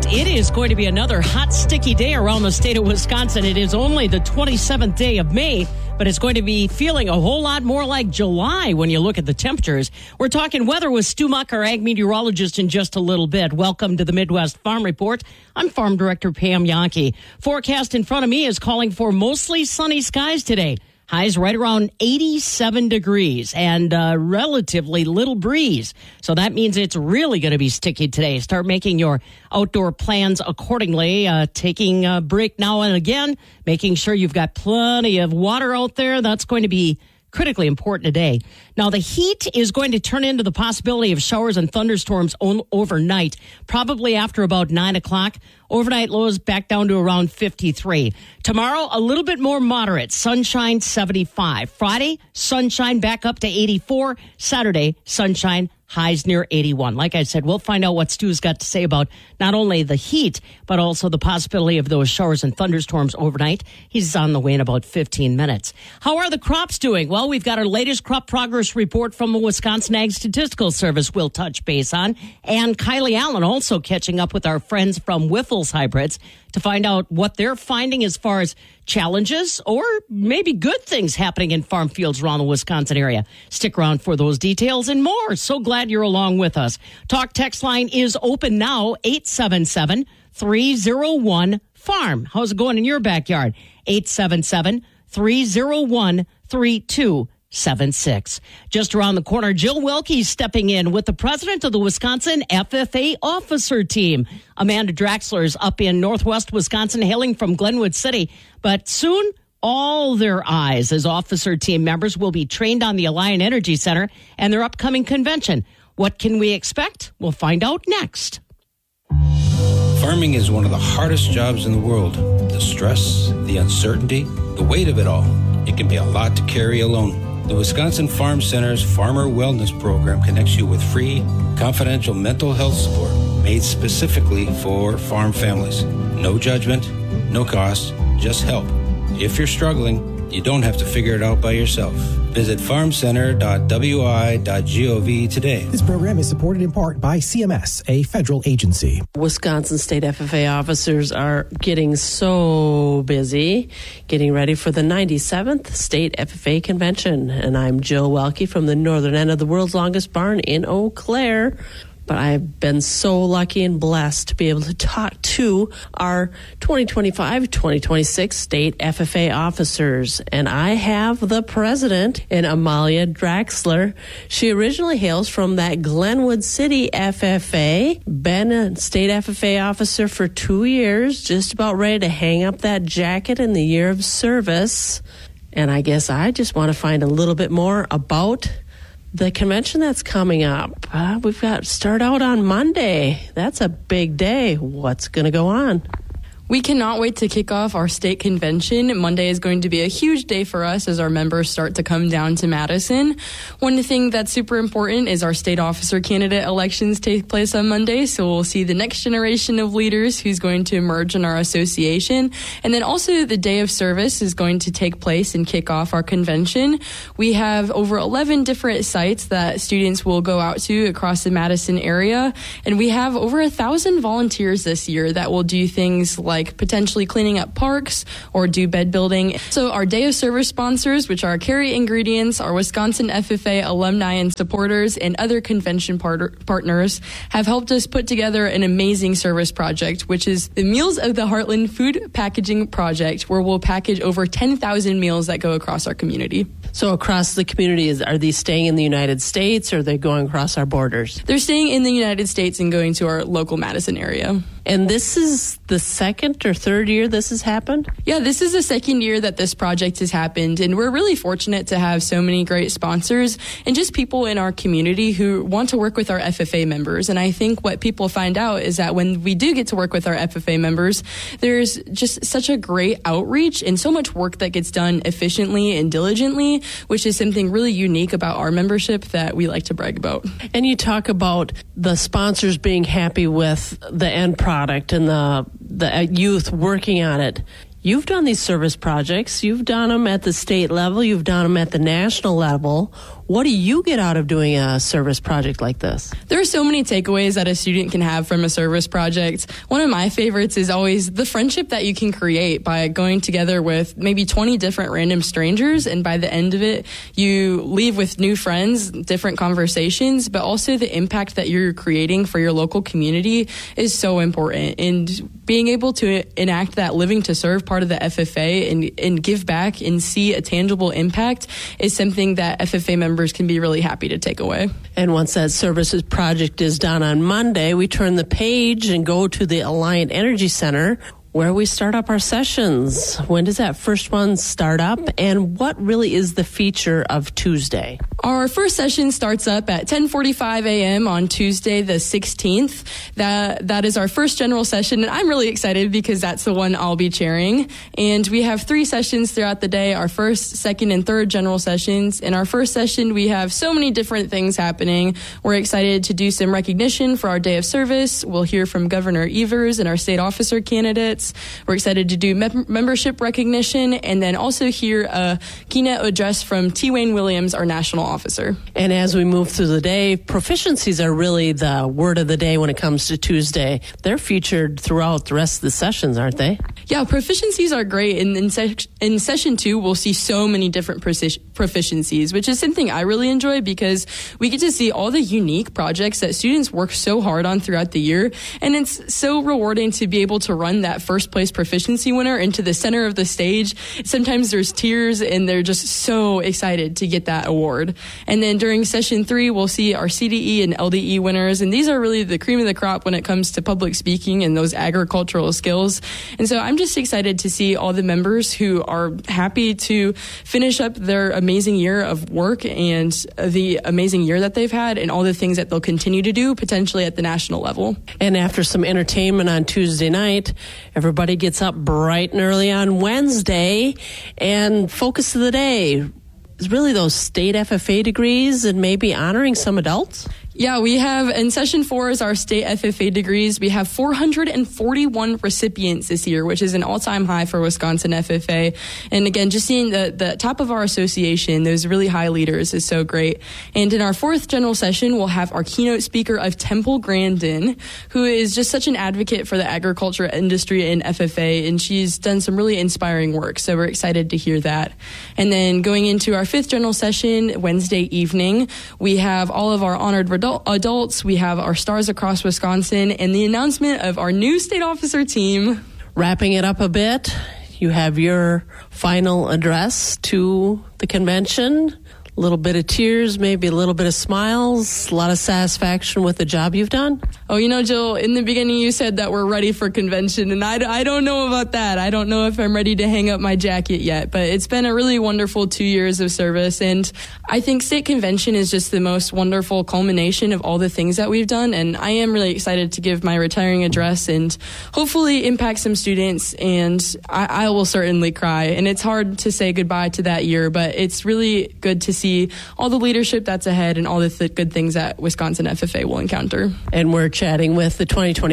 It is going to be another hot, sticky day around the state of Wisconsin. It is only the 27th day of May, but it's going to be feeling a whole lot more like July when you look at the temperatures. We're talking weather with Stu Muck, our ag meteorologist, in just a little bit. Welcome to the Midwest Farm Report. I'm Farm Director Pam Yankee. Forecast in front of me is calling for mostly sunny skies today. Highs right around 87 degrees and relatively little breeze. So that means it's really going to be sticky today. Start making your outdoor plans accordingly. Taking a break now and again. Making sure you've got plenty of water out there. That's going to be critically important today. Now, the heat is going to turn into the possibility of showers and thunderstorms overnight, probably after about 9 o'clock. Overnight lows back down to around 53. Tomorrow, a little bit more moderate. Sunshine, 75. Friday, sunshine back up to 84. Saturday, sunshine, highs near 81. Like I said, we'll find out what Stu's got to say about not only the heat, but also the possibility of those showers and thunderstorms overnight. He's on the way in about 15 minutes. How are the crops doing? Well, we've got our latest crop progress report from the Wisconsin Ag Statistical Service we'll touch base on. And Kylie Allen also catching up with our friends from Wyffels Hybrids to find out what they're finding as far as challenges or maybe good things happening in farm fields around the Wisconsin area. Stick around for those details and more. So glad you're along with us. Talk text line is open now, 877-301-FARM. How's it going in your backyard? 877-301-3276. Just around the corner, Jill Wilkie stepping in with the president of the Wisconsin FFA officer team. Amanda Draxler is up in northwest Wisconsin, hailing from Glenwood City. But soon, all their eyes as officer team members will be trained on the Alliant Energy Center and their upcoming convention. What can we expect? We'll find out next. Farming is one of the hardest jobs in the world. The stress, the uncertainty, the weight of it all. It can be a lot to carry alone. The Wisconsin Farm Center's Farmer Wellness Program connects you with free, confidential mental health support made specifically for farm families. No judgment, no cost, just help. If you're struggling, you don't have to figure it out by yourself. Visit farmcenter.wi.gov today. This program is supported in part by CMS, a federal agency. Wisconsin State FFA officers are getting so busy getting ready for the 97th State FFA Convention. And I'm Jill Welke from the northern end of the world's longest barn in Eau Claire. But I've been so lucky and blessed to be able to talk to our 2025-2026 state FFA officers. And I have the president, and Amalia Draxler. She originally hails from that Glenwood City FFA, been a state FFA officer for 2 years, just about ready to hang up that jacket in the year of service. And I guess I just want to find a little bit more about the convention that's coming up. We've got start out on Monday. That's a big day. What's going to go on? We cannot wait to kick off our state convention. Monday is going to be a huge day for us as our members start to come down to Madison. One thing that's super important is our state officer candidate elections take place on Monday, so we'll see the next generation of leaders who's going to emerge in our association. And then also the day of service is going to take place and kick off our convention. We have over 11 different sites that students will go out to across the Madison area, and we have over 1,000 volunteers this year that will do things like potentially cleaning up parks or do bed building. So our Day of Service sponsors, which are Carry Ingredients, our Wisconsin FFA alumni and supporters, and other convention partners, have helped us put together an amazing service project, which is the Meals of the Heartland Food Packaging Project, where we'll package over 10,000 meals that go across our community. So across the community, are these staying in the United States or are they going across our borders? They're staying in the United States and going to our local Madison area. And this is the second or third year this has happened? Yeah, this is the second year that this project has happened, and we're really fortunate to have so many great sponsors and just people in our community who want to work with our FFA members. And I think what people find out is that when we do get to work with our FFA members, there's just such a great outreach and so much work that gets done efficiently and diligently, which is something really unique about our membership that we like to brag about. And you talk about the sponsors being happy with the end product and the youth working on it. You've done these service projects. You've done them at the state level. You've done them at the national level. What do you get out of doing a service project like this? There are so many takeaways that a student can have from a service project. One of my favorites is always the friendship that you can create by going together with maybe 20 different random strangers, and by the end of it, you leave with new friends, different conversations, but also the impact that you're creating for your local community is so important. And being able to enact that living to serve part of the FFA and give back and see a tangible impact is something that FFA members can be really happy to take away. And once that services project is done on Monday, we turn the page and go to the Alliant Energy Center, where we start up our sessions. When does that first one start up, and what really is the feature of Tuesday? Our first session starts up at 10:45 a.m. on Tuesday the 16th. That is our first general session, and I'm really excited because that's the one I'll be chairing. And we have 3 sessions throughout the day, our first, second, and third general sessions. In our first session, we have so many different things happening. We're excited to do some recognition for our day of service. We'll hear from Governor Evers and our state officer candidates. We're excited to do membership recognition, and then also hear a keynote address from T. Wayne Williams, our national officer. And as we move through the day, proficiencies are really the word of the day when it comes to Tuesday. They're featured throughout the rest of the sessions, aren't they? Yeah, proficiencies are great. In session 2, we'll see so many different proficiencies, which is something I really enjoy because we get to see all the unique projects that students work so hard on throughout the year. And it's so rewarding to be able to run that first place proficiency winner into the center of the stage. Sometimes there's tears and they're just so excited to get that award. And then during session 3, we'll see our CDE and LDE winners. And these are really the cream of the crop when it comes to public speaking and those agricultural skills. And so I'm just excited to see all the members who are happy to finish up their amazing year of work and the amazing year that they've had and all the things that they'll continue to do potentially at the national level. And after some entertainment on Tuesday night, everybody gets up bright and early on Wednesday, and focus of the day is really those state FFA degrees and maybe honoring some adults. Yeah, we have, in session 4 is our state FFA degrees. We have 441 recipients this year, which is an all-time high for Wisconsin FFA. And again, just seeing the top of our association, those really high leaders, is so great. And in our 4th general session, we'll have our keynote speaker of Temple Grandin, who is just such an advocate for the agriculture industry in FFA, and she's done some really inspiring work. So we're excited to hear that. And then going into our 5th general session, Wednesday evening, we have all of our honored adults, we have our Stars Across Wisconsin, and the announcement of our new state officer team. Wrapping it up a bit, you have your final address to the convention. A little bit of tears, maybe a little bit of smiles, a lot of satisfaction with the job you've done. Oh, you know, Jill, in the beginning you said that we're ready for convention, and I don't know about that. I don't know if I'm ready to hang up my jacket yet, but it's been a really wonderful 2 years of service, and I think state convention is just the most wonderful culmination of all the things that we've done, and I am really excited to give my retiring address and hopefully impact some students, and I will certainly cry, and it's hard to say goodbye to that year, but it's really good to see all the leadership that's ahead and all the good things that Wisconsin FFA will encounter. And we're chatting with the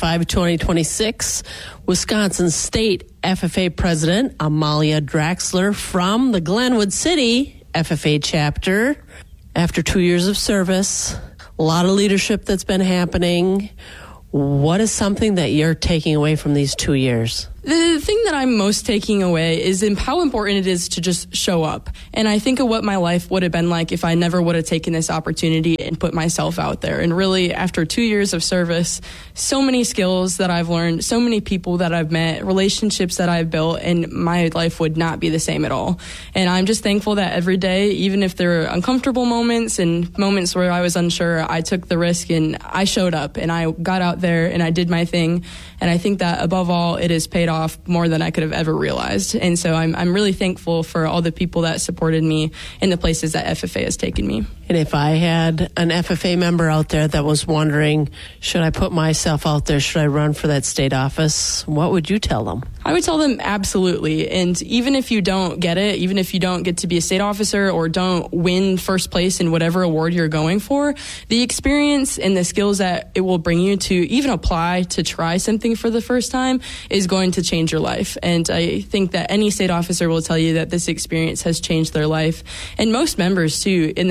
2025-2026 Wisconsin State FFA President, Amalia Draxler, from the Glenwood City FFA chapter. After 2 years of service, a lot of leadership that's been happening. What is something that you're taking away from these 2 years? The thing that I'm most taking away is how important it is to just show up. And I think of what my life would have been like if I never would have taken this opportunity and put myself out there. And really, after 2 years of service, so many skills that I've learned, so many people that I've met, relationships that I've built, and my life would not be the same at all. And I'm just thankful that every day, even if there are uncomfortable moments and moments where I was unsure, I took the risk and I showed up and I got out there and I did my thing. And I think that above all, it has paid off more than I could have ever realized. And so I'm really thankful for all the people that supported me in the places that FFA has taken me. And if I had an FFA member out there that was wondering, should I put myself out there? Should I run for that state office? What would you tell them? I would tell them absolutely. And even if you don't get it, even if you don't get to be a state officer or don't win first place in whatever award you're going for, the experience and the skills that it will bring you to even apply to try something for the first time is going to change your life. And I think that any state officer will tell you that this experience has changed their life. And most members, too, in the FFA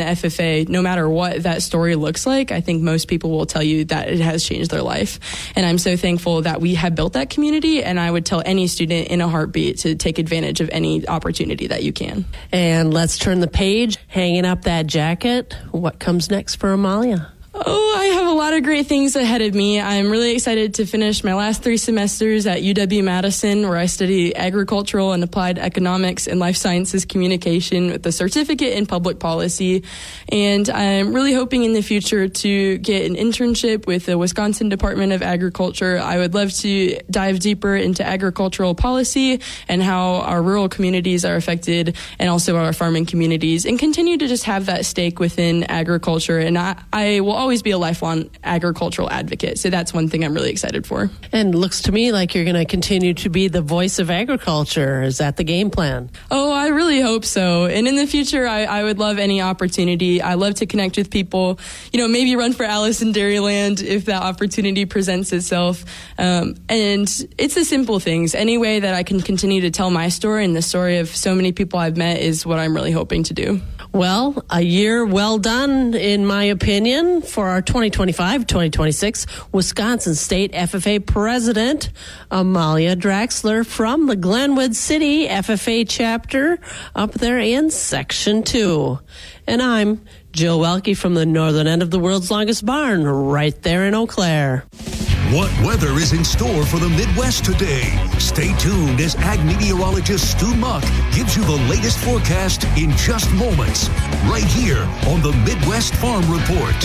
say, no matter what that story looks like, I think most people will tell you that it has changed their life. And I'm so thankful that we have built that community, and I would tell any student in a heartbeat to take advantage of any opportunity that you can. And let's turn the page, hanging up that jacket. What comes next for Amalia? Oh, I have a lot of great things ahead of me. I'm really excited to finish my last 3 semesters at UW-Madison, where I study agricultural and applied economics and life sciences communication with a certificate in public policy. And I'm really hoping in the future to get an internship with the Wisconsin Department of Agriculture. I would love to dive deeper into agricultural policy and how our rural communities are affected, and also our farming communities, and continue to just have that stake within agriculture. And I will always be a lifelong agricultural advocate. So that's one thing I'm really excited for. And it looks to me like you're going to continue to be the voice of agriculture. Is that the game plan? Oh, I really hope so. And in the future, I would love any opportunity. I love to connect with people, maybe run for Alice in Dairyland if that opportunity presents itself. And it's the simple things. Any way that I can continue to tell my story and the story of so many people I've met is what I'm really hoping to do. Well, a year well done, in my opinion, for our 2025-2026 Wisconsin State FFA President, Amalia Draxler from the Glenwood City FFA chapter up there in Section 2. And I'm Jill Welke from the northern end of the world's longest barn, right there in Eau Claire. What weather is in store for the Midwest today? Stay tuned as ag meteorologist Stu Muck gives you the latest forecast in just moments, right here on the Midwest Farm Report.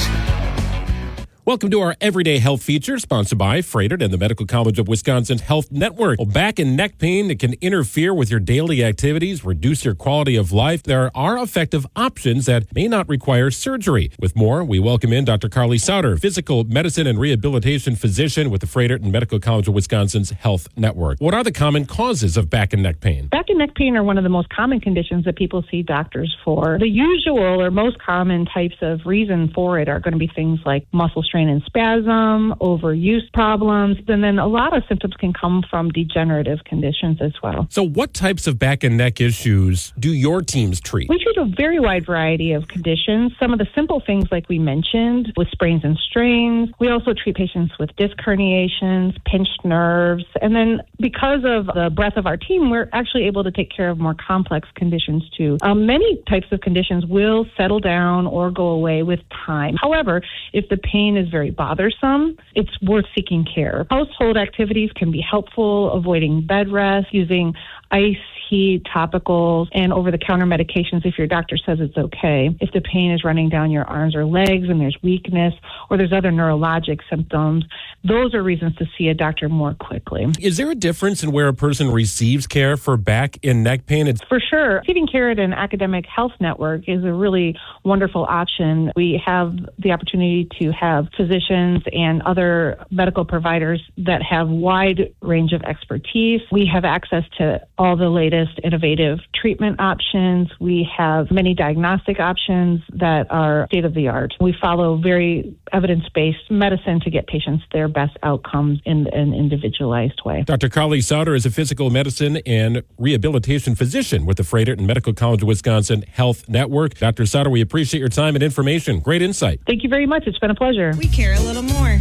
Welcome to our Everyday Health feature, sponsored by Freighted and the Medical College of Wisconsin Health Network. Well, back and neck pain that can interfere with your daily activities, reduce your quality of life. There are effective options that may not require surgery. With more, we welcome in Dr. Carly Sauter, physical medicine and rehabilitation physician with the Freighted and Medical College of Wisconsin's Health Network. What are the common causes of back and neck pain? Back and neck pain are one of the most common conditions that people see doctors for. The usual or most common types of reason for it are going to be things like muscle strain and spasm, overuse problems, and then a lot of symptoms can come from degenerative conditions as well. So what types of back and neck issues do your teams treat? We treat a very wide variety of conditions. Some of the simple things like we mentioned with sprains and strains. We also treat patients with disc herniations, pinched nerves, and then because of the breadth of our team, we're actually able to take care of more complex conditions too. Many types of conditions will settle down or go away with time. However, if the pain is very bothersome, it's worth seeking care. Household activities can be helpful, avoiding bed rest, using ice, heat, topicals, and over-the-counter medications if your doctor says it's okay. If the pain is running down your arms or legs and there's weakness or there's other neurologic symptoms, those are reasons to see a doctor more quickly. Is there a difference in where a person receives care for back and neck pain? For sure. Receiving care at an academic health network is a really wonderful option. We have the opportunity to have physicians and other medical providers that have wide range of expertise. We have access to all the latest innovative treatment options. We have many diagnostic options that are state-of-the-art. We follow very evidence-based medicine to get patients their best outcomes in an individualized way. Dr. Carly Sauter is a physical medicine and rehabilitation physician with the Freighted and Medical College of Wisconsin Health Network. Dr. Sauter, we appreciate your time and information. Great insight. Thank you very much. It's been a pleasure. We care a little more.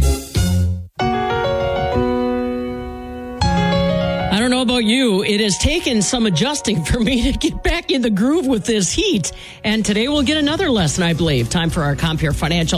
I don't know about you. It has taken some adjusting for me to get back in the groove with this heat. And today we'll get another lesson, I believe. Time for our Compeer Financial